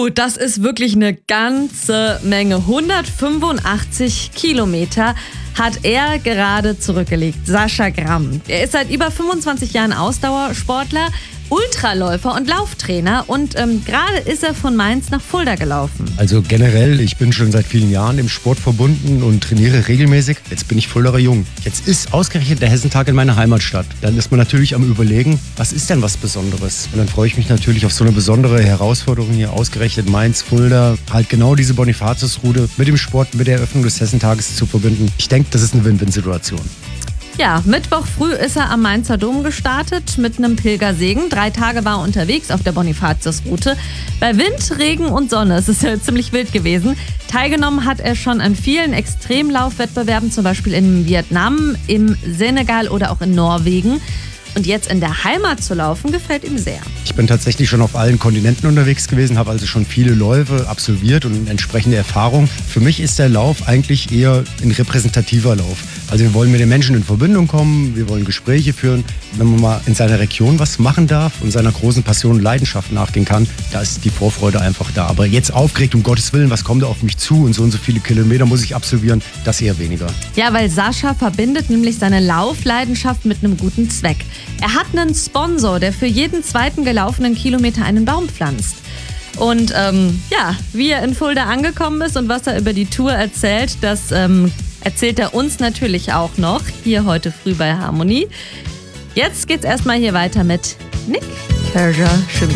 Das ist wirklich eine ganze Menge. 185 Kilometer hat er gerade zurückgelegt, Sascha Gramm. Er ist seit über 25 Jahren Ausdauersportler, Ultraläufer und Lauftrainer und gerade ist er von Mainz nach Fulda gelaufen. Also generell, ich bin schon seit vielen Jahren im Sport verbunden und trainiere regelmäßig. Jetzt bin ich Fuldaer Jung. Jetzt ist ausgerechnet der Hessentag in meiner Heimatstadt. Dann ist man natürlich am Überlegen, was ist denn was Besonderes? Und dann freue ich mich natürlich auf so eine besondere Herausforderung hier, ausgerechnet Mainz, Fulda, halt genau diese Bonifatius-Route mit dem Sport, mit der Eröffnung des Hessentages zu verbinden. Ich denke, das ist eine Win-Win-Situation. Ja, Mittwoch früh ist er am Mainzer Dom gestartet mit einem Pilgersegen. 3 Tage war er unterwegs auf der Bonifatius-Route. Bei Wind, Regen und Sonne. Es ist ja ziemlich wild gewesen. Teilgenommen hat er schon an vielen Extremlaufwettbewerben, zum Beispiel in Vietnam, im Senegal oder auch in Norwegen. Und jetzt in der Heimat zu laufen, gefällt ihm sehr. Ich bin tatsächlich schon auf allen Kontinenten unterwegs gewesen, habe also schon viele Läufe absolviert und entsprechende Erfahrung. Für mich ist der Lauf eigentlich eher ein repräsentativer Lauf. Also wir wollen mit den Menschen in Verbindung kommen, wir wollen Gespräche führen. Wenn man mal in seiner Region was machen darf und seiner großen Passion und Leidenschaft nachgehen kann, da ist die Vorfreude einfach da. Aber jetzt aufgeregt, um Gottes Willen, was kommt da auf mich zu und so viele Kilometer muss ich absolvieren, das eher weniger. Ja, weil Sascha verbindet nämlich seine Laufleidenschaft mit einem guten Zweck. Er hat einen Sponsor, der für jeden zweiten gelaufenen Kilometer einen Baum pflanzt. Und wie er in Fulda angekommen ist und was er über die Tour erzählt, das erzählt er uns natürlich auch noch, hier heute früh bei Harmonie. Jetzt geht's erstmal hier weiter mit Nick Kershaw. Schönen